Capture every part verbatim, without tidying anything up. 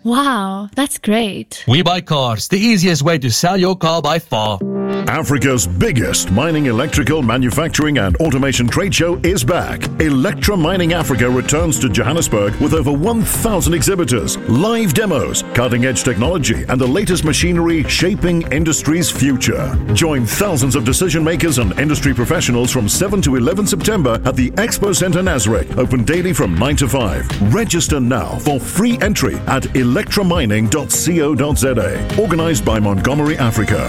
Wow, that's great. We Buy Cars, the easiest way to sell your car by far. Africa's biggest mining, electrical, manufacturing and automation trade show is back. Electra Mining Africa returns to Johannesburg with over one thousand exhibitors, live demos, cutting-edge technology and the latest machinery shaping industry's future. Join thousands of decision makers and industry professionals from seven to eleven September at the Expo Centre Nasrec, open daily from nine to five. Register now for free entry at electra mining dot co dot za. Organized by Montgomery Africa.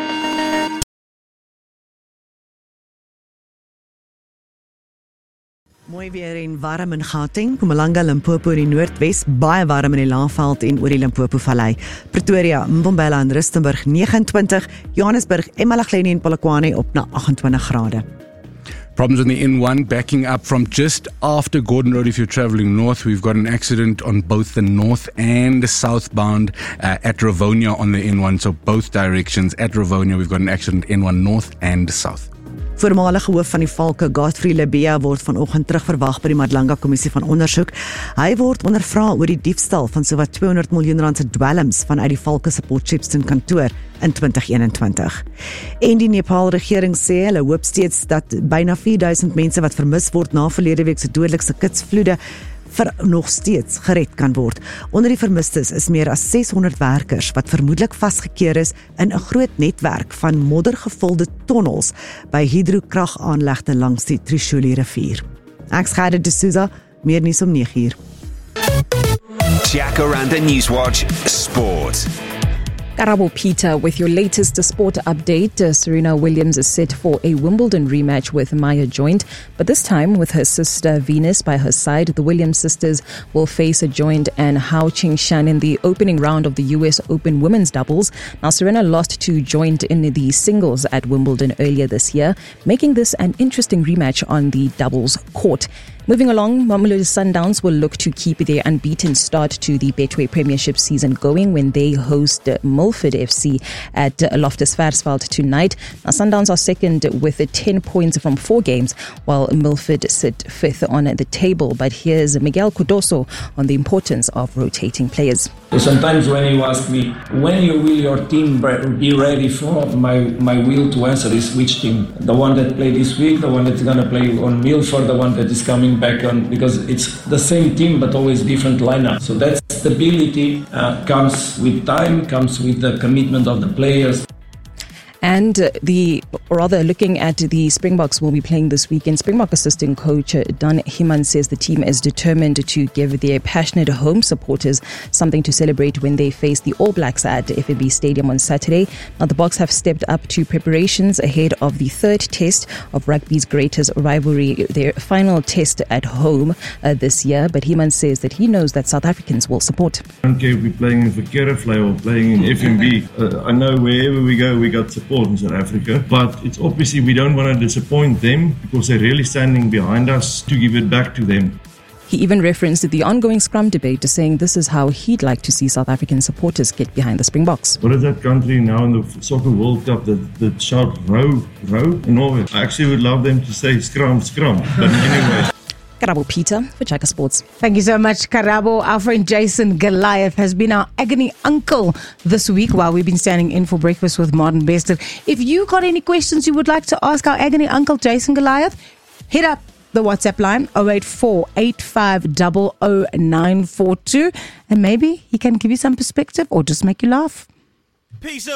Mooi weer en warm in Gauteng, Mpumalanga, Limpopo in die noordwes, baie warm in die Laagveld en oor die Limpopo Vallei. Pretoria, Mbombela en Rustenburg age en twintig, Johannesburg, eMalahleni en Polokwane op na age en twintig grade. Problems on the N one backing up from just after Gordon Road if you're traveling north. We've got an accident on both the north and the southbound uh, at Rivonia on the N one. So both directions at Rivonia we've got an accident N one north and south. Voormalige hoof van die Valke, Godfrey Lebea, word vanoggend terugverwag by die Madlanga Kommissie van Ondersoek. Hy word ondervra oor die diefstal van sowat tweehonderd miljoen rand se dwelms vanuit die Valke se Port Shepstone kantoor in twintig eenentwintig. En die Nepal regering sê hulle hoop steeds dat byna vier duisend mense wat vermis word na verlede week se dodelikste kitsvloede vir nog steeds gered kan word. Onder die vermistes is meer as seshonderd werkers wat vermoedelik vasgekeer is in 'n groot netwerk van moddergevulde tonnels by hidrokragaanlegte langs die Trishuli rivier. Ek's Gerda de Souza, meer nuus om nege uur. Jacaranda Newswatch Sport. Karabo Peter with your latest sport update. Uh, Serena Williams is set for a Wimbledon rematch with Maya Joint, but this time with her sister Venus by her side. The Williams sisters will face a Joint and Hao Qingshan in the opening round of the U S Open women's doubles. Now, Serena lost to Joint in the singles at Wimbledon earlier this year, making this an interesting rematch on the doubles court. Moving along, Mamelodi Sundowns will look to keep their unbeaten start to the Betway Premiership season going when they host Milford F C at Loftus Versfeld tonight. Now, Sundowns are second with ten points from four games, while Milford sit fifth on the table. But here's Miguel Cardoso on the importance of rotating players. Sometimes when you ask me, when you will your team be ready for, my, my will to answer is which team? The one that played this week, the one that's going to play on Milford, the one that is coming back on, because it's the same team but always different lineup. So that stability uh, comes with time, comes with the commitment of the players. And uh, the, or rather looking at the Springboks will be playing this weekend, Springbok assistant coach uh, Don Himan says the team is determined to give their passionate home supporters something to celebrate when they face the All Blacks at F N B Stadium on Saturday. Now, the Boks have stepped up to preparations ahead of the third test of rugby's greatest rivalry, their final test at home uh, this year. But Himan says that he knows that South Africans will support. I don't care if we're playing in Verkeerevlei or playing in F N B. Uh, I know wherever we go, we got support in South Africa, but it's obviously we don't want to disappoint them because they're really standing behind us to give it back to them. He even referenced the ongoing scrum debate, saying this is how he'd like to see South African supporters get behind the Springboks. What is that country now in the Soccer World Cup that, that shout row, row in Norway? I actually would love them to say scrum, scrum, but anyway. Karabo Peter for Chaka Sports. Thank you so much, Karabo. Our friend Jason Goliath has been our agony uncle this week while we've been standing in for breakfast with Martin Bester. If you got any questions you would like to ask our agony uncle, Jason Goliath, hit up the WhatsApp line oh eight four, eight five zero zero nine four two and maybe he can give you some perspective or just make you laugh. Peace.